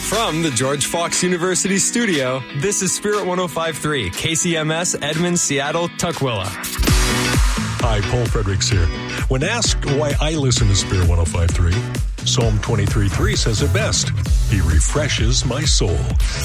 From the George Fox University studio, this is Spirit 105.3, KCMS, Edmonds, Seattle, Tukwila. Hi, Paul Fredericks here. When asked why I listen to Spirit 105.3, Psalm 23:3 says it best. He refreshes my soul.